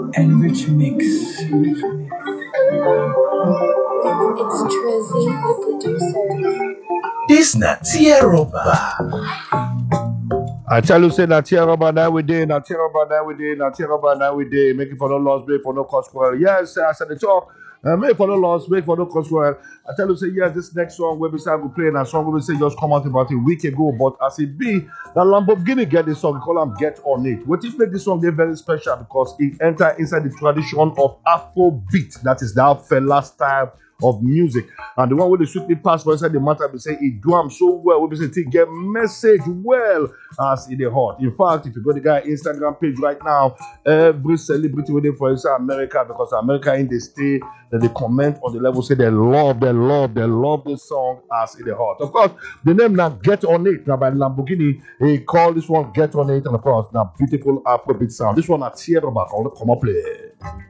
and rich mix. It's Trizzy, the producer. This na Tieroba. I tell you, say na tear rubber now we day, na tear rubber now we day, na tear rubber now we day. Make it for no loss, make for no cost well. Yes, I said the talk. Make for no loss, make for no cost well. I tell you, say yes, this next song where we say I go play, and a song where we say just come out about a week ago. But as it be, the Lamborghini get this song, we call them Get On It. What if make this song get very special because it enter inside the tradition of Afrobeat, that is the fella style of music. And the one where they sweetly pass for inside the matter, we say it do am so well. We say it get message well as in the heart. In fact, if you go to the guy Instagram page right now, every celebrity waiting for inside America because America in the state, then they comment on the level say they love this song as in the heart. Of course, the name now Get On It now by Lamborghini. He call this one Get On It, and of course now beautiful Afrobeat sound. This one at Sierra back on the come up play.